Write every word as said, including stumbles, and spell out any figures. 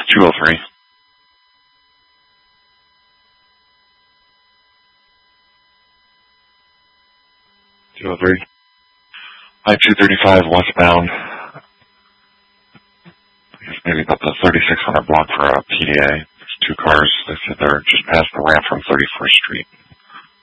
two oh three. two oh three. I two thirty-five westbound. I guess maybe about the thirty-six hundred block for a P D A. There's two cars. They said they're just past the ramp from thirty-first Street.